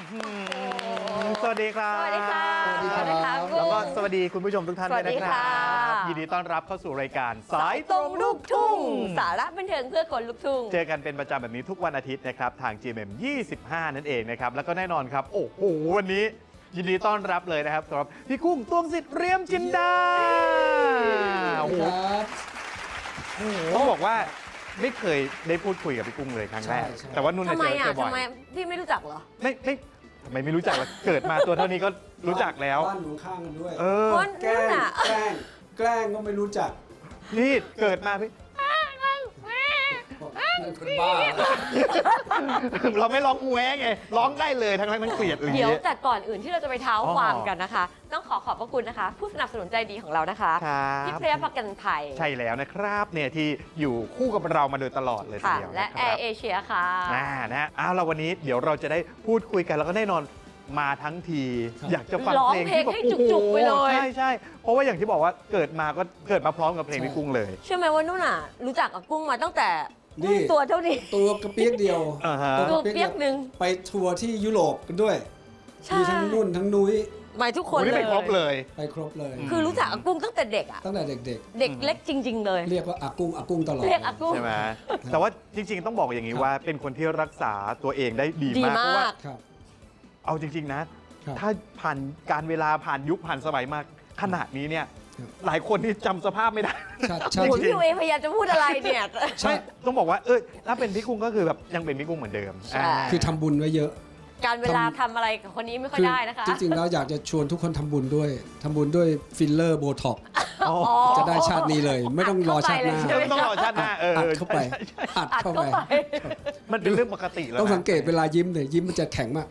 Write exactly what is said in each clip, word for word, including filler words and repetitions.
สวัสดีครับสวัสดีค่ะสวัสดีครับแล้วก็สวัสดีคุณผู้ชมทุกท่านด้วยนะคสวัสดีรัค่ะบยินดีต้อนรับเข้าสู่รายการสาสาย ยตตรรง งลูลูกกทุ่ทุ่งงสาระบันเทิงเพื่อคนลูกทุ่งเจอกันเป็นประจำแบบนี้ทุกวันอาทิตย์นะครับทาง จี เอ็ม เอ็ม ยี่สิบห้า นั่นเองนะครับแล้วก็แน่นอนครับโอ้โหวันนี้ยินดีต้อนรับเลยนะครับสำหรับพี่กุ้งตวงสิทธิ์เรียมจินดาโอ้โหครับต้องบอกว่าไม่เคยได้พูดคุยกับพี่กุ้งเลยครั้งแรกใช่ใช่แต่ว่านุ่นทำไมเจออ่ะเจอบ่อทำไมยพี่ไม่รู้จักเหรอไม่ไม่ทำไมไม่รู้จักล่ะเกิดมาตัวเท่านี้ก็รู้จักแล้วบ้านอยู่ข้างกันด้วยเออเพราะแกล้นั่นงอ่ะแกล้งแกล้งก็ไม่รู้จักนี่เกิดมาพี่นั่นคนบ้าเราไม่ร้องแหวงไงร้องได้เลยทั้งทั้งทั้งเกลียดอะไรอย่างเดี๋ยวเงี้ยแต่ก่อนอื่นที่เราจะไปเท้าอ๋อความกันนะคะ ต้องขอขอบพระคุณนะคะ ผู้สนับสนุนใจดีของเรานะคะครับพี่เพรียประกันภัยใช่แล้วนะครับเนี่ยที่อยู่คู่กับเรามาโดยตลอดเลยทีค่ะเดียวและนะคแอรับร์เอเชียค่ะอ่านะอ้าวเราวันนี้เดี๋ยวเราจะได้พูดคุยกันแล้วก็แน่นอนมาทั้งที อยากจะฟังร้องเพลงที่แบบเพลงให้โอ้โหจุกๆไปเลยใช่ใช่เพราะว่าอย่างที่บอกว่าเกิดมาก็เกิดมาพร้อมกับเพลงพี่กุ้งเลยเชื่อไหมว่านุ่นอ่ะ รู้จักกับกุ้งมาตั้งแต่นี่กุ้งตัวเท่านี้ตัวกระเปียกเดียวอ่าฮะตัวเปียกหนึ่งไปทัวร์ที่ยุโรปกันด้วยใช่มีทั้งนุ่นทั้งนุ้ยหมายทุกคนวันนี้เลไปครบยเลยไปครบเลยคือรู้จักกับกุ้งตั้งแต่เด็กอ่ะตั้งแต่เด็กเด็กเล็กจริง ๆ เลยๆ เรียกว่าอากุ้งอากุ้งตลอดเรียกอากุ้งใช่ไหมแต่ว่าจริง ๆ ต้องบอกอย่างนี้ครับว่าเป็นคนที่รักษาตัวเองได้ดีดีมากเพราะว่ามากครับเอาจริง ๆ นะครับถ้าผ่านการเวลาผ่านยุคผ่านสมัยมาขนาดนี้เนี่ยครับหลายคนที่จำสภาพไม่ได้ชาติชาโอ้ติยพี่เอพยายามจะพูดอะไรเนี่ยใช่ไม่ต้องบอกว่าเออถ้าเป็นพี่กุ้งก็คือแบบยังเป็นพี่กุ้งเหมือนเดิมใช่อ่าคือทำบุญไว้เยอะการเวลาทำอะไรกับคนนี้ไม่ค่อยได้นะคะจริงๆแล้วอยากจะชวนทุกคนทำบุญด้วยทำบุญด้วยฟิลเลอร์โบท็อกซ์อ๋อจะได้ชาตินี้เลย ไม่ต้องรอชาติหน้าเข้าไปเลยใช่ไหมต้องรอชาติหน้าเอออัดเออเข้าไปใช่ใช่อัดอัดเข้าเข้าไปไปมันเป็นเรื่องปกติแล้วต้องนะสังเกตเวลายิ้มเนี่ยยิ้มมันจะแข็งมาก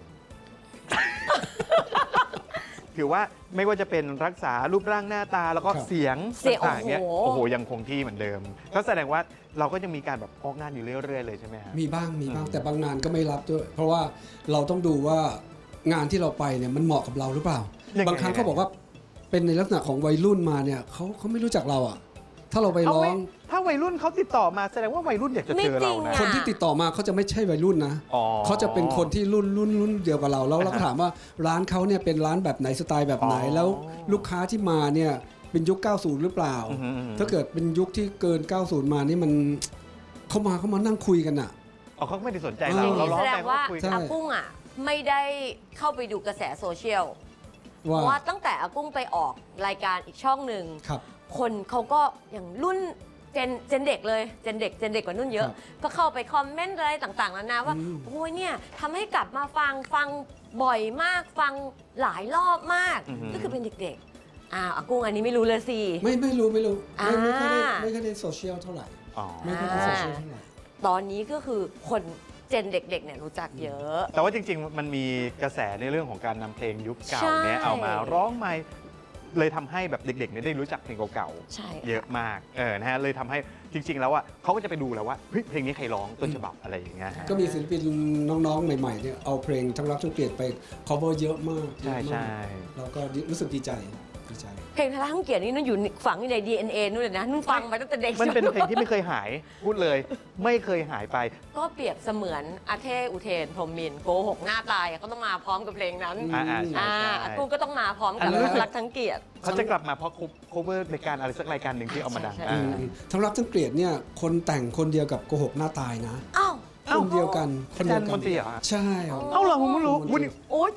ถือว่าไม่ว่าจะเป็นรักษารูปร่างหน้าตาแล้วก็ครับเสียงเสียงต่างๆเนี่ยโอ้โหโอ้โหยังคงที่เหมือนเดิม ก็แสดงว่าเราก็จะมีการแบบออกงานอยู่เรื่อยๆเลยใช่ไหมฮะมีบ้างมีบ้างอืมแต่บางงานก็ไม่รับด้วย เพราะว่าเราต้องดูว่างานที่เราไปเนี่ยมันเหมาะกับเราหรือเปล่ายังไงบางครั้งเขาบอกว่าเป็นในลักษณะของวัยรุ่นมาเนี่ยเขาเขาไม่รู้จักเราอ่ะ ถ้าเราไปเอาร้อไว้งถ้าวัยรุ่นเขาติดต่อมาแสดงว่าวัยรุ่นอยากจะเจอเราไม่จรินะงคนที่ติดต่อมาเขาจะไม่ใช่วัยรุ่นนะอ๋อเขาจะเป็นคนที่รุ่นรุ่นรุ่นเดียวกับเราแล้วเราก็ถามว่าร้านเขาเนี่ยเป็นร้านแบบไหนสไตล์แบบไหนอ๋อแล้วลูกค้าที่มาเนี่ยเป็นยุค เก้าสิบ หรือเปล่าอือหืออือหือถ้าเกิดเป็นยุคที่เกิน เก้าสิบ มานี่มันเขามาเขามานั่งคุยกันอ่ะอ๋อเขาไม่ได้สนใจเราเออเราร้องแสดไปงเขาว่าคุยใช่กันอากุ้งอ่ะไม่ได้เข้าไปดูกระแสโซเชียลเพว่าราะว่าตั้งแต่อากุ้งไปออกรายการอีกช่องหนึ่งครับคนเขาก็อย่างรุ่นเจนเจนเด็กเลยเจนเด็กเจนเด็กกว่านุ่นเยอะครับก็เข้าไปคอมเมนต์อะไรต่างๆนานาว่าอืมโอ้ยเนี่ยทำให้กลับมาฟังฟังบ่อยมากฟังหลายรอบมากอือหือก็คือเป็นเด็กๆอ้าวอากุ้งอันนี้ไม่รู้เลยสิไม่ไม่รู้ไม่รู้ไม่ไม่ค่อยได้อ่าไม่ค่อยได้โซเชียลเท่าไหร่อ๋อไม่ค่อยได้โซเชียลเท่าไหร่ตอนนี้ก็คือคนเจนเด็กๆเนี่ยรู้จักเยอะแต่ว่าจริงๆ มันมีกระแสในเรื่องของการนำเพลงยุคเก่าใช่เนี่ยเอามาร้องใหม่เลยทำให้แบบเด็กๆเนี่ยได้รู้จักเพลงเก่าใช่ๆเยอะมากเออนะฮะเลยทำให้จริง ๆ แล้วอ่ะเขาก็จะไปดูแล้วว่าเฮ้ยเพลงนี้ใครร้องต้นฉบับอะไรอย่างเงี้ยฮะก็มีศิลปินน้องๆ ใหม่ๆเนี่ยเอาเพลงทั้งรักทั้งเกลียดไป cover เยอะมากใช่เยอะใช่มากแล้วก็รู้สึกดีใจดีใจเพลงทะเลาะทั้งเกียรตินี่นุ่นอยู่ฝังอยู่ใน ดี เอ็น เอ นู่นเลยนะนุ่นฟังมาตั้งแต่เด็กมันเป็นเพลงที่ไม่เคยหายพูดเลย ไม่เคยหายไปก็เปรียบเสมือนอาเทอุเทนพรหมมินทร์โกหกหน้าตายอะก็ต้องมาพร้อมกับเพลงนั้นอ่าอ่าใช่อ่าใช่อากูก็ต้องมาพร้อมอักัน บนั้นรู้สึกรักทั้งเกียรติเขาจะกลับมาเพราะ cover รายการอะไรสักรายการหนึ่งที่เอามาดังใช่อ่าอืมทั้งรักทั้งเกลียดเนี่ยคนแต่งคนเดียวกับโกหกหน้าตายนะอ้าวคนเดียวกันคอานเดีจาย รวย์กัมนนตรีเหรอฮะใช่ครับเอ้าเหรอผมไม่รู้มนตวันนี้โอ้ย